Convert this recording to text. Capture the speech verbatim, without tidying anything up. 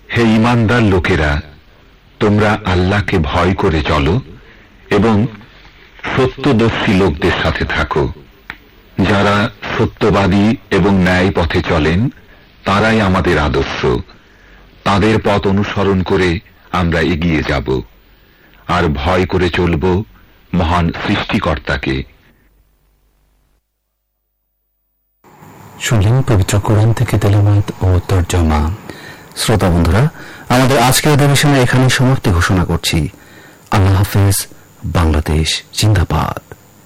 হে ঈমানদার লোকেরা, তোমরা আল্লাহকে ভয় করে চলো এবং সত্যদর্শী লোকদের সাথে থাকো। যারা সত্যবাদী এবং ন্যায় পথে চলেন তারাই আমাদের আদর্শ। তাদের পথ অনুসরণ করে আমরা এগিয়ে যাব আর ভয় করে চলব মহান সৃষ্টিকর্তাকে। শুনলেন পবিত্র কোরআন থেকে তেলাওয়াত ও তরজমা। শ্রোতা বন্ধুরা, আমাদের আজকের অধিবেশনে এখানে সমাপ্তি ঘোষণা করছি। আল্লাহ হাফেজ। বাংলাদেশ জিন্দাবাদ।